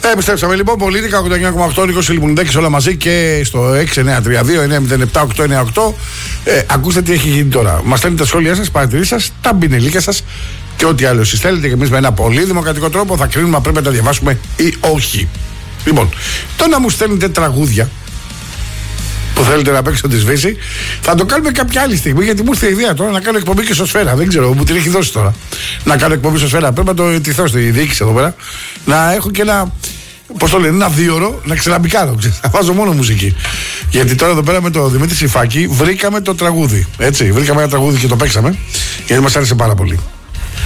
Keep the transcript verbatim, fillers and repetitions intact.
Επιστρέψαμε λοιπόν. Πολίτικα ογδόντα εννιά κόμμα οκτώ, Νίκος Λιμουνιδάκης όλα μαζί και στο έξι εννιά τρία δύο εννιά μηδέν επτά οκτώ εννιά οκτώ. Ε, ακούστε τι έχει γίνει τώρα. Μας στέλνετε τα σχόλιά σας, παρατηρήσεις σας, τα μπινελίκια σας και ό,τι άλλο εσείς θέλετε. Και εμείς με ένα πολύ δημοκρατικό τρόπο θα κρίνουμε αν πρέπει να τα διαβάσουμε ή όχι. Λοιπόν, το να μου στέλνετε τραγούδια που θέλετε να παίξω τη σβήση, θα το κάνουμε κάποια άλλη στιγμή. Γιατί μου ήρθε η ιδέα τώρα να κάνω εκπομπή και στο Σφαίρα. Δεν ξέρω, μου την έχει δώσει τώρα. Να κάνω εκπομπή στο Σφαίρα. Πρέπει να το ετηθώ στη διοίκηση εδώ πέρα. Να έχω και ένα. Πώς το λένε, ένα δίωρο να ξελαμπικάρω. Να βάζω μόνο μουσική. Γιατί τώρα εδώ πέρα με το Δημήτρη Σιφάκη βρήκαμε το τραγούδι. Έτσι, βρήκαμε ένα τραγούδι και το παίξαμε. Γιατί μας άρεσε πάρα πολύ.